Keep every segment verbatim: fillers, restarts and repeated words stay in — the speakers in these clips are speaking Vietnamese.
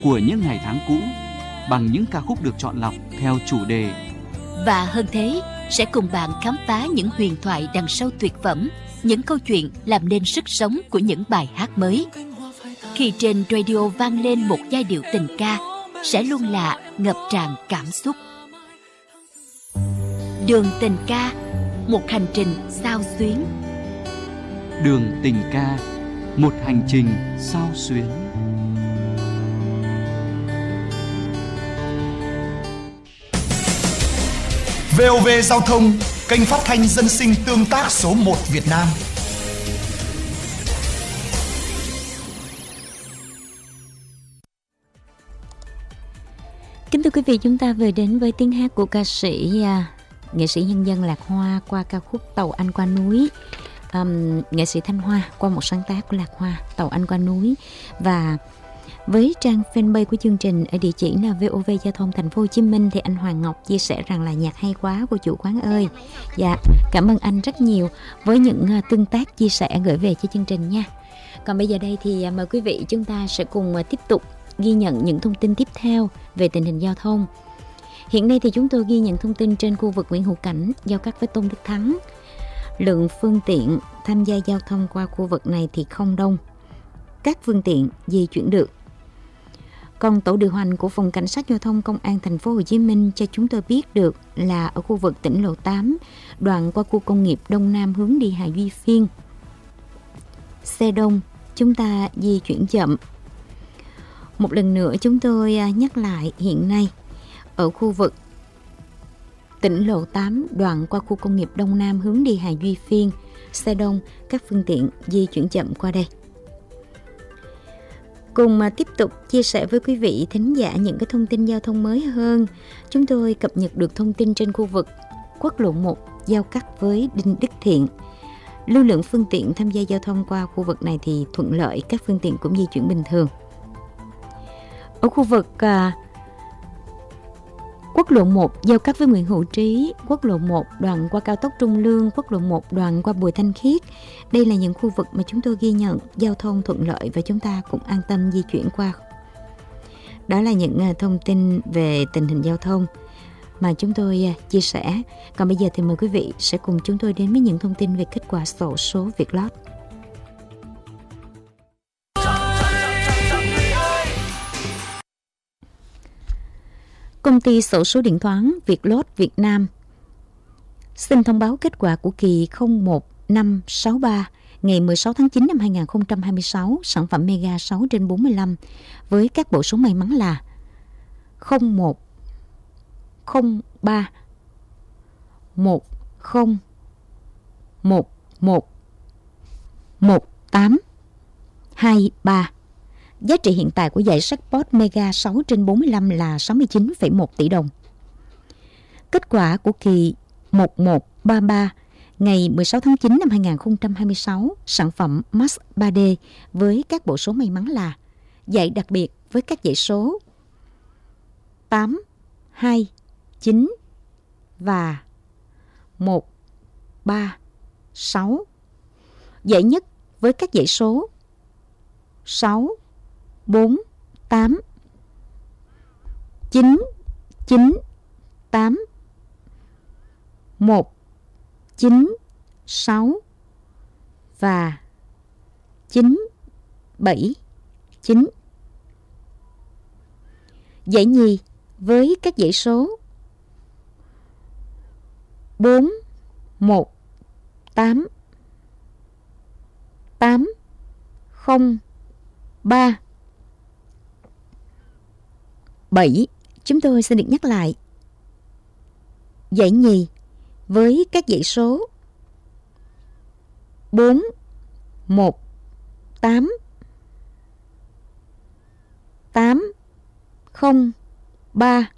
của những ngày tháng cũ bằng những ca khúc được chọn lọc theo chủ đề. Và hơn thế, sẽ cùng bạn khám phá những huyền thoại đằng sau tuyệt phẩm, những câu chuyện làm nên sức sống của những bài hát mới. Khi trên radio vang lên một giai điệu tình ca, sẽ luôn là ngập tràn cảm xúc. Đường tình ca, một hành trình xao xuyến. Đường tình ca, một hành trình xao xuyến. vê o vê Giao thông, kênh phát thanh dân sinh tương tác số một Việt Nam. Kính thưa quý vị, chúng ta vừa đến với tiếng hát của ca sĩ à, nghệ sĩ nhân dân Lạc Hoa qua ca khúc Tàu Anh Qua Núi. Um, nghệ sĩ Thanh Hoa qua một sáng tác của Lạc Hoa, Tàu Anh Qua Núi. Và với trang fanpage của chương trình ở địa chỉ là vê o vê Giao thông Thành phố Hồ Chí Minh thì anh Hoàng Ngọc chia sẻ rằng là nhạc hay quá của chủ quán ơi. Dạ, cảm ơn anh rất nhiều với những uh, tương tác chia sẻ gửi về cho chương trình nha. Còn bây giờ đây thì uh, mời quý vị chúng ta sẽ cùng uh, tiếp tục ghi nhận những thông tin tiếp theo về tình hình giao thông. Hiện nay thì chúng tôi ghi nhận thông tin trên khu vực Nguyễn Hữu Cảnh giao cắt với Tôn Đức Thắng. Lượng phương tiện tham gia giao thông qua khu vực này thì không đông. Các phương tiện di chuyển được. Còn tổ điều hành của Phòng Cảnh sát Giao thông Công an Thành phố Hồ Chí Minh cho chúng tôi biết được là ở khu vực tỉnh lộ tám, đoạn qua khu công nghiệp Đông Nam hướng đi Hà Duy Phiên. Xe đông, chúng ta di chuyển chậm. Một lần nữa chúng tôi nhắc lại hiện nay ở khu vực tỉnh lộ tám đoạn qua khu công nghiệp Đông Nam hướng đi Hà Duy Phiên, xe đông, các phương tiện di chuyển chậm qua đây. Cùng mà tiếp tục chia sẻ với quý vị thính giả những cái thông tin giao thông mới hơn, chúng tôi cập nhật được thông tin trên khu vực quốc lộ một giao cắt với Đinh Đức Thiện. Lưu lượng phương tiện tham gia giao thông qua khu vực này thì thuận lợi, các phương tiện cũng di chuyển bình thường. Ở khu vực à, quốc lộ một giao cắt với Nguyễn Hữu Trí, quốc lộ một đoạn qua cao tốc Trung Lương, quốc lộ một đoạn qua Bùi Thanh Khiết. Đây là những khu vực mà chúng tôi ghi nhận giao thông thuận lợi và chúng ta cũng an tâm di chuyển qua. Đó là những uh, thông tin về tình hình giao thông mà chúng tôi uh, chia sẻ. Còn bây giờ thì mời quý vị sẽ cùng chúng tôi đến với những thông tin về kết quả xổ số Vietlott. Công ty xổ số điện toán Vietlott Việt Nam xin thông báo kết quả của kỳ không một năm sáu ba ngày mười sáu tháng chín năm hai nghìn không trăm hai mươi sáu, sản phẩm Mega sáu trên bốn mươi lăm với các bộ số may mắn là không một, không ba, một không, một một, một tám, hai ba. Giá trị hiện tại của giải jackpot Mega sáu trên bốn mươi lăm là sáu mươi chín phẩy một tỷ đồng. Kết quả của kỳ một một ba ba ngày mười sáu tháng chín năm hai nghìn không trăm hai mươi sáu, sản phẩm Max ba D với các bộ số may mắn là giải đặc biệt với các dãy số tám, hai, chín và một, ba, sáu. Giải nhất với các dãy số sáu, bốn, tám, chín, chín, tám, một, chín, sáu và chín, bảy, chín. Giải nhì với các dãy số bốn, một, tám, tám, không, ba, bảy. Chúng tôi xin được nhắc lại. Giải nhì với các dãy số bốn, một, tám, tám, không, ba,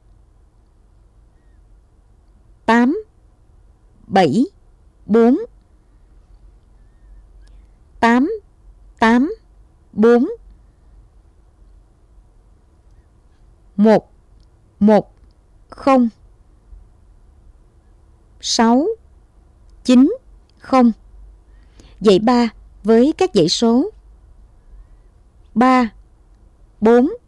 tám, bảy, bốn, tám, tám, bốn, một, một, không, sáu, chín, không. Dãy ba với các dãy số ba, bốn,